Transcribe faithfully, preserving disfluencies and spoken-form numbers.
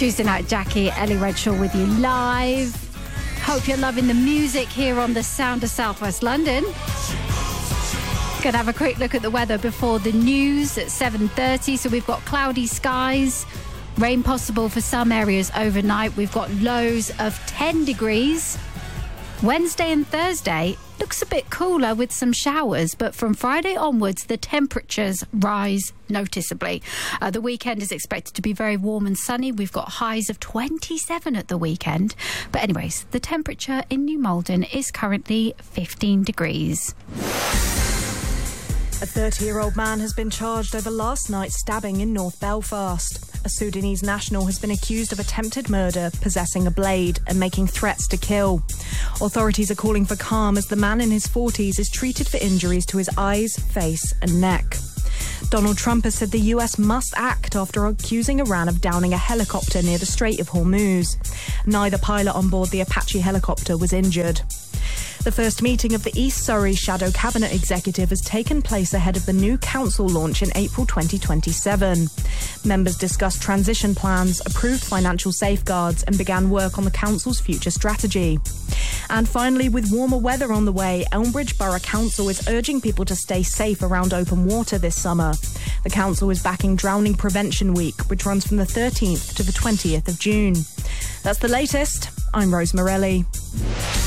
Tuesday Night Jackie, Ellie Redshaw with you live. Hope you're loving the music here on the Sound of Southwest London. Gonna have a quick look at the weather before the news at seven thirty. So we've got cloudy skies, rain possible for some areas overnight. We've got lows of ten degrees. Wednesday and Thursday looks a bit cooler with some showers, but from Friday onwards, the temperatures rise noticeably. Uh, the weekend is expected to be very warm and sunny. We've got highs of twenty-seven at the weekend. But anyways, the temperature in New Malden is currently fifteen degrees. A thirty-year-old man has been charged over last night's stabbing in North Belfast. A Sudanese national has been accused of attempted murder, possessing a blade and making threats to kill. Authorities are calling for calm as the man in his forties is treated for injuries to his eyes, face and neck. Donald Trump has said the U S must act after accusing Iran of downing a helicopter near the Strait of Hormuz. Neither pilot on board the Apache helicopter was injured. The first meeting of the East Surrey Shadow Cabinet Executive has taken place ahead of the new council launch in April twenty twenty-seven. Members discussed transition plans, approved financial safeguards and began work on the council's future strategy. And finally, with warmer weather on the way, Elmbridge Borough Council is urging people to stay safe around open water this summer. The council is backing Drowning Prevention Week, which runs from the thirteenth to the twentieth of June. That's the latest. I'm Rose Morelli.